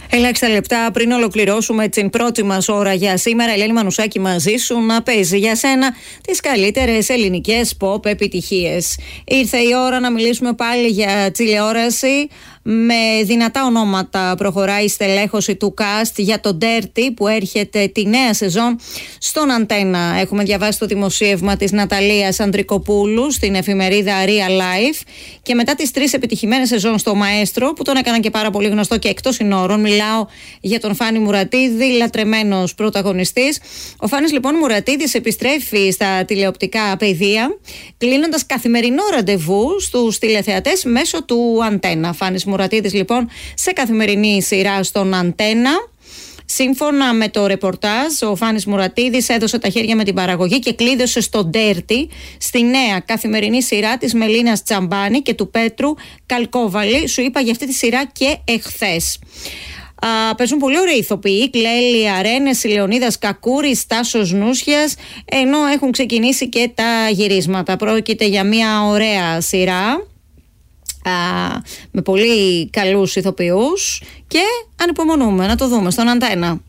Ελάχιστα λεπτά πριν ολοκληρώσουμε την πρώτη μας ώρα για σήμερα, η Ελένη Μανουσάκη μαζί σου να παίζει για σένα τις καλύτερες ελληνικές pop επιτυχίες. Ήρθε η ώρα να μιλήσουμε πάλι για τηλεόραση. Με δυνατά ονόματα προχωράει η στελέχωση του cast για το Dirty που έρχεται τη νέα σεζόν στον Αντένα. Έχουμε διαβάσει το δημοσίευμα της Ναταλίας Ανδρικοπούλου στην εφημερίδα Real Life και μετά τις 3 επιτυχημένες σεζόν στο Μαέστρο που τον έκαναν και πάρα πολύ γνωστό και εκτός συνόρων, μιλάω για τον Φάνη Μουρατίδη, λατρεμένος πρωταγωνιστής. Ο Φάνης λοιπόν Μουρατίδης επιστρέφει στα τηλεοπτικά πεδία κλείνοντας καθημερινό ραντεβού στους τηλεθεατές μέσω του Αντένα. Φάνης Μουρατίδης λοιπόν σε καθημερινή σειρά στον Αντένα. Σύμφωνα με το ρεπορτάζ, ο Φάνης Μουρατίδης έδωσε τα χέρια με την παραγωγή και κλείδωσε στο Dirty, στη νέα καθημερινή σειρά της Μελίνας Τσαμπάνη και του Πέτρου Καλκόβαλη. Σου είπα για αυτή τη σειρά και εχθές. Παίζουν πολύ ωραίοι ηθοποιοί, Κλέλη Αρένες, Λεωνίδας Κακούρης, Τάσος Νούσιας, ενώ έχουν ξεκινήσει και τα γυρίσματα. Πρόκειται για μια ωραία σειρά με πολύ καλούς ηθοποιούς και ανυπομονούμε να το δούμε στον Αντένα.